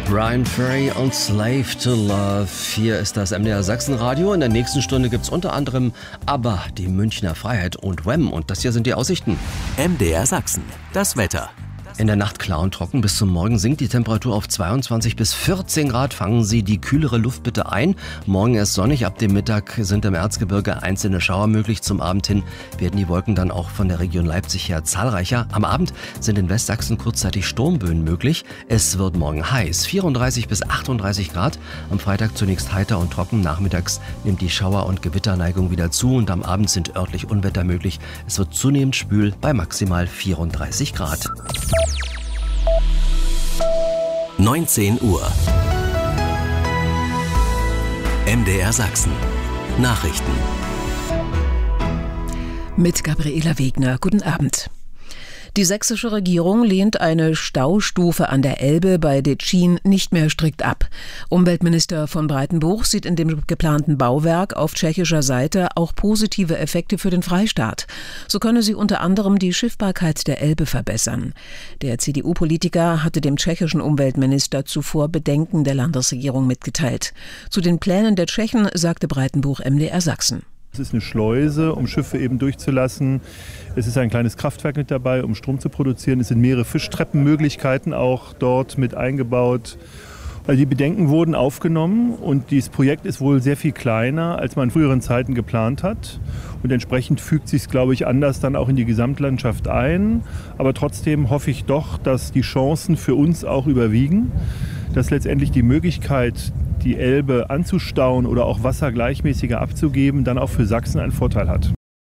Bryan Ferry und Slave to Love. Hier ist das MDR Sachsen-Radio. In der nächsten Stunde gibt es unter anderem ABBA, die Münchner Freiheit und Wham. Und das hier sind die Aussichten. MDR Sachsen, das Wetter. In der Nacht klar und trocken. Bis zum Morgen sinkt die Temperatur auf 22 bis 14 Grad. Fangen Sie die kühlere Luft bitte ein. Morgen erst sonnig. Ab dem Mittag sind im Erzgebirge einzelne Schauer möglich. Zum Abend hin werden die Wolken dann auch von der Region Leipzig her zahlreicher. Am Abend sind in Westsachsen kurzzeitig Sturmböen möglich. Es wird morgen heiß. 34 bis 38 Grad. Am Freitag zunächst heiter und trocken. Nachmittags nimmt die Schauer- und Gewitterneigung wieder zu. Und am Abend sind örtlich Unwetter möglich. Es wird zunehmend schwül bei maximal 34 Grad. 19 Uhr. MDR Sachsen. Nachrichten. Mit Gabriela Wegner. Guten Abend. Die sächsische Regierung lehnt eine Staustufe an der Elbe bei Detschin nicht mehr strikt ab. Umweltminister von Breitenbuch sieht in dem geplanten Bauwerk auf tschechischer Seite auch positive Effekte für den Freistaat. So könne sie unter anderem die Schiffbarkeit der Elbe verbessern. Der CDU-Politiker hatte dem tschechischen Umweltminister zuvor Bedenken der Landesregierung mitgeteilt. Zu den Plänen der Tschechen sagte Breitenbuch MDR Sachsen. Es ist eine Schleuse, um Schiffe eben durchzulassen. Es ist ein kleines Kraftwerk mit dabei, um Strom zu produzieren. Es sind mehrere Fischtreppenmöglichkeiten auch dort mit eingebaut. Also die Bedenken wurden aufgenommen und dieses Projekt ist wohl sehr viel kleiner, als man in früheren Zeiten geplant hat. Und entsprechend fügt sich es, glaube ich, anders dann auch in die Gesamtlandschaft ein. Aber trotzdem hoffe ich doch, dass die Chancen für uns auch überwiegen, dass letztendlich die Möglichkeit, die Elbe anzustauen oder auch Wasser gleichmäßiger abzugeben, dann auch für Sachsen einen Vorteil hat.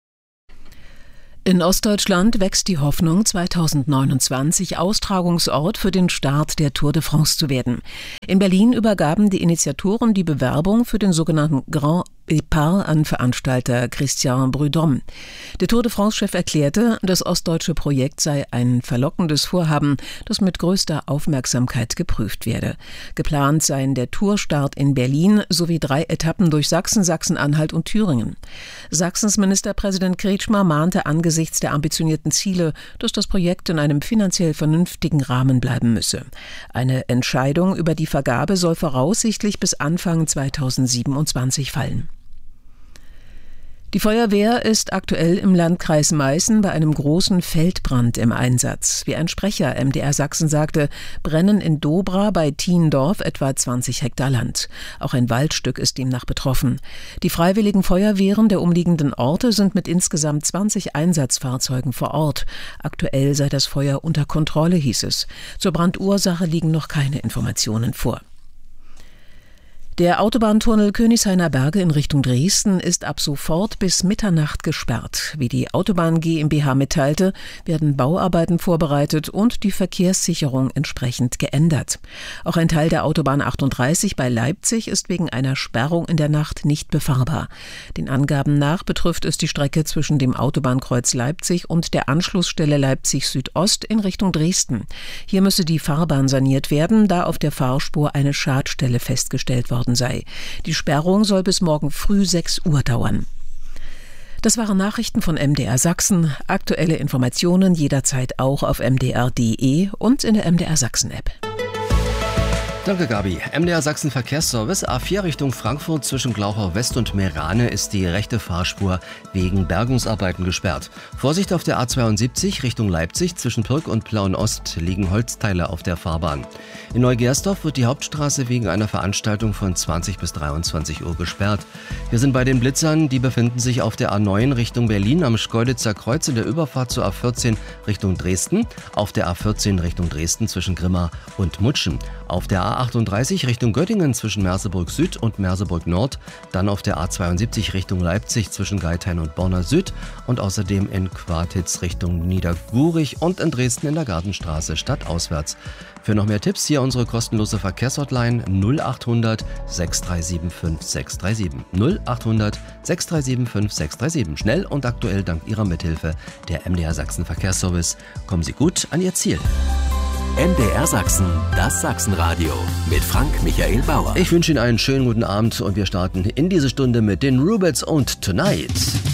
In Ostdeutschland wächst die Hoffnung, 2029 Austragungsort für den Start der Tour de France zu werden. In Berlin übergaben die Initiatoren die Bewerbung für den sogenannten Grand Départ an Veranstalter Christian Prudhomme. Der Tour de France-Chef erklärte, das ostdeutsche Projekt sei ein verlockendes Vorhaben, das mit größter Aufmerksamkeit geprüft werde. Geplant seien der Tourstart in Berlin sowie 3 Etappen durch Sachsen, Sachsen-Anhalt und Thüringen. Sachsens Ministerpräsident Kretschmer mahnte angesichts der ambitionierten Ziele, dass das Projekt in einem finanziell vernünftigen Rahmen bleiben müsse. Eine Entscheidung über die Vergabe soll voraussichtlich bis Anfang 2027 fallen. Die Feuerwehr ist aktuell im Landkreis Meißen bei einem großen Feldbrand im Einsatz. Wie ein Sprecher MDR Sachsen sagte, brennen in Dobra bei Thiendorf etwa 20 Hektar Land. Auch ein Waldstück ist demnach betroffen. Die freiwilligen Feuerwehren der umliegenden Orte sind mit insgesamt 20 Einsatzfahrzeugen vor Ort. Aktuell sei das Feuer unter Kontrolle, hieß es. Zur Brandursache liegen noch keine Informationen vor. Der Autobahntunnel Königshainer Berge in Richtung Dresden ist ab sofort bis Mitternacht gesperrt. Wie die Autobahn GmbH mitteilte, werden Bauarbeiten vorbereitet und die Verkehrssicherung entsprechend geändert. Auch ein Teil der Autobahn 38 bei Leipzig ist wegen einer Sperrung in der Nacht nicht befahrbar. Den Angaben nach betrifft es die Strecke zwischen dem Autobahnkreuz Leipzig und der Anschlussstelle Leipzig Südost in Richtung Dresden. Hier müsse die Fahrbahn saniert werden, da auf der Fahrspur eine Schadstelle festgestellt worden sei. Die Sperrung soll bis morgen früh 6 Uhr dauern. Das waren Nachrichten von MDR Sachsen. Aktuelle Informationen jederzeit auch auf mdr.de und in der MDR Sachsen App. Danke, Gabi. MDR Sachsen Verkehrsservice. A4 Richtung Frankfurt zwischen Glauchau West und Meerane ist die rechte Fahrspur wegen Bergungsarbeiten gesperrt. Vorsicht auf der A72 Richtung Leipzig zwischen Pirk und Plauen Ost liegen Holzteile auf der Fahrbahn. In Neugersdorf wird die Hauptstraße wegen einer Veranstaltung von 20 bis 23 Uhr gesperrt. Wir sind bei den Blitzern, die befinden sich auf der A9 Richtung Berlin am Schkeuditzer Kreuz in der Überfahrt zur A14 Richtung Dresden, auf der A14 Richtung Dresden zwischen Grimma und Mutschen, auf der A38 Richtung Göttingen zwischen Merseburg Süd und Merseburg Nord, dann auf der A72 Richtung Leipzig zwischen Geithain und Borna Süd und außerdem in Quartitz Richtung Niedergurich und in Dresden in der Gartenstraße stadtauswärts. Für noch mehr Tipps hier unsere kostenlose Verkehrshotline 0800 637 5637. 0800 637 5637. Schnell und aktuell dank Ihrer Mithilfe der MDR Sachsen Verkehrsservice. Kommen Sie gut an Ihr Ziel. MDR Sachsen, das Sachsenradio mit Frank Michael Bauer. Ich wünsche Ihnen einen schönen guten Abend und wir starten in diese Stunde mit den Rubettes und Tonight.